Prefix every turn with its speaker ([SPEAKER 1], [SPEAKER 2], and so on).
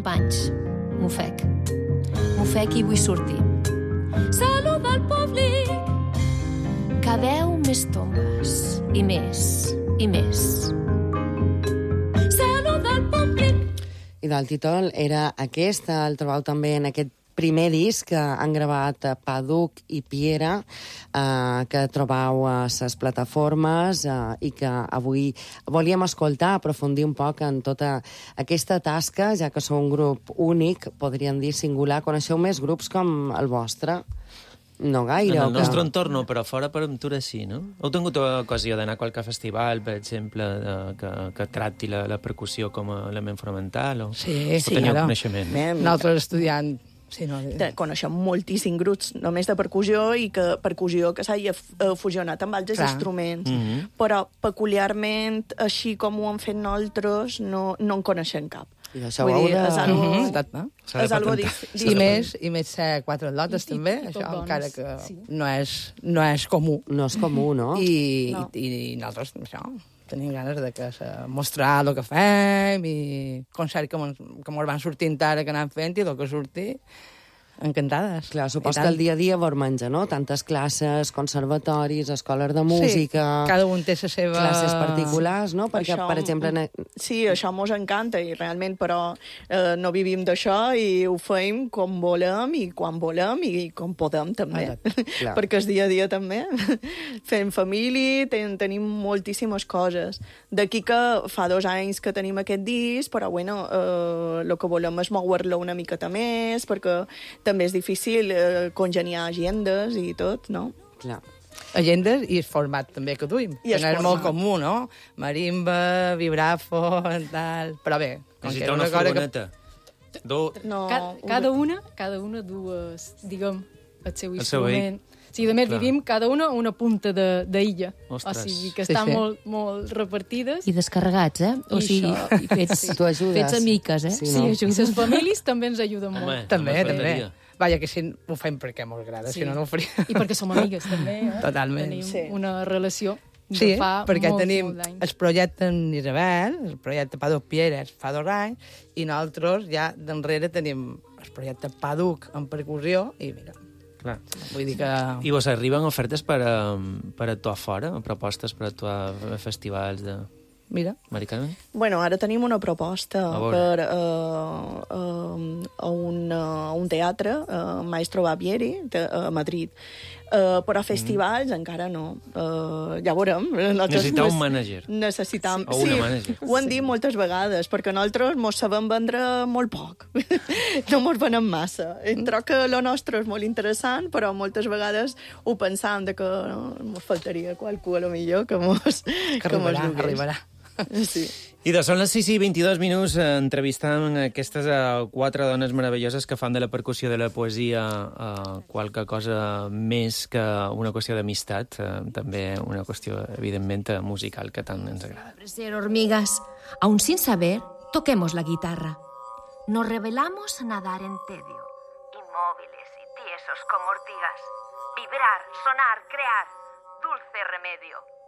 [SPEAKER 1] panys. M'ofec. M'ofec i vull sortir. Salut al públic! Caveu més tombes. I més. I més. Salut al públic!
[SPEAKER 2] I del títol era aquest, el trobau també en aquest primer disc que han gravat Paduk i Piera, que trobau a les plataformes i que avui volíem escoltar, aprofundir un poc en tota aquesta tasca, ja que sou un grup únic, podríem dir singular. Coneixeu més grups com el vostre? No gaire.
[SPEAKER 3] En el nostre entorn no, però fora per aventura sí, no? Heu tingut ocasió d'anar a qualque festival, per exemple, que tracti la percussió com a element fonamental?
[SPEAKER 4] Sí,
[SPEAKER 3] o teniu coneixement?
[SPEAKER 4] Nosaltres estudiant... Sí, no.
[SPEAKER 5] Coneixem moltíssim grups només de percussió i que percussió que s'hagi fusionat amb altres instruments. Però peculiarment, així com ho han fet nosaltres, no en coneixem cap.
[SPEAKER 2] I això ho heu de...
[SPEAKER 5] És algo
[SPEAKER 4] difícil. I més ser quatre lotes, també, això, encara que no és comú.
[SPEAKER 2] No és comú, no?
[SPEAKER 4] I nosaltres, això, tenim ganes de mostrar el que fem i concert que mos van sortint ara que anem fent i el que surti, encantades.
[SPEAKER 2] Clar, supos que el dia a dia vos menja, no? Tantes classes, conservatoris, escoles de música...
[SPEAKER 4] Sí, cada un té la seva...
[SPEAKER 2] Classes particulars, no? Perquè, per exemple...
[SPEAKER 5] Sí, això mos encanta, i realment, però no vivim d'això i ho fem com volem i quan volem i com podem, també. Perquè el dia a dia, també. Fem família, tenim moltíssimes coses. D'aquí que fa 2 anys que tenim aquest disc, però, bueno, el que volem és moure-lo una miqueta més, perquè també és difícil congeniar agendes i tot, no?
[SPEAKER 2] Clar.
[SPEAKER 4] Agendes i el format també que duim. Que no és molt comú, no? Marimba, vibràfon, tal... Però bé...
[SPEAKER 3] Necessita una furgoneta.
[SPEAKER 1] No. Cada una dues, diguem, el seu instrument. Sí, a més, vivim cada una punta d'illa. O sigui, que estan molt repartides.
[SPEAKER 6] I descarregats, eh? O sigui, fets amiques, eh?
[SPEAKER 1] Sí, ajudes. Les famílies també ens ajuden molt.
[SPEAKER 4] També. Vaja, que si ho fem perquè mos agrada, si no ho faríem.
[SPEAKER 1] I perquè som amigues, també, eh?
[SPEAKER 4] Totalment.
[SPEAKER 1] Tenim una relació
[SPEAKER 4] de fa perquè tenim el projecte en Isabel, el projecte Paduk Pieres fa 2 anys, i nosaltres ja d'enrere tenim el projecte Paduk en percussió, i mira...
[SPEAKER 3] Clar.
[SPEAKER 4] Vull dir que...
[SPEAKER 3] I vos arriben ofertes per actuar fora? Propostes per actuar a festivals de...
[SPEAKER 4] Mira.
[SPEAKER 3] Americana?
[SPEAKER 5] Bueno, ara tenim una proposta per a un teatre, Maestro Barbieri, a Madrid. Però festivals encara no. Ja veurem.
[SPEAKER 3] Necessiteu un mànager.
[SPEAKER 5] Necessitam...
[SPEAKER 3] O una mànager.
[SPEAKER 5] Ho han dit moltes vegades, perquè nosaltres mos sabem vendre molt poc. No mos venem massa. Trobo que lo nostre és molt interessant, però moltes vegades ho pensam que mos faltaria qualcú, a lo millor, que mos
[SPEAKER 4] arribarà.
[SPEAKER 5] Sí.
[SPEAKER 3] I són les 6:22, entrevistant aquestes 4 dones meravelloses que fan de la percussió de la poesia qualque cosa més que una qüestió d'amistat, també una qüestió, evidentment, musical, que tant ens agrada.
[SPEAKER 6] Ser hormigas, aún sin saber, toquemos la guitarra. Nos revelamos a nadar en tedio, inmóviles y tiesos como ortigas. Vibrar, sonar, crear, dulce remedio.